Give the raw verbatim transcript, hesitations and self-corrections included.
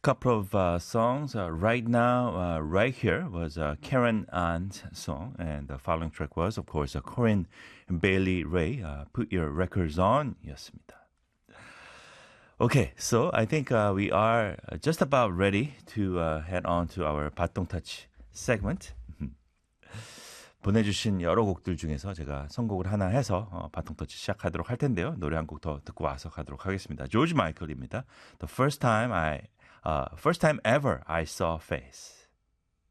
couple of uh, songs. Uh, right now, uh, right here was uh, Karen Ann's song, and the following track was, of course, uh, Corinne Bailey Ray, uh, Put Your Records On, 였습니다. Okay, so I think uh, we are just about ready to uh, head on to our 바통 터치 segment. 보내주신 여러 곡들 중에서 제가 선곡을 하나 해서 어, 바통 터치 시작하도록 할 텐데요. 노래 한 곡 더 듣고 와서 가도록 하겠습니다. 조지 마이클입니다. The first time I, uh, first time ever I saw face.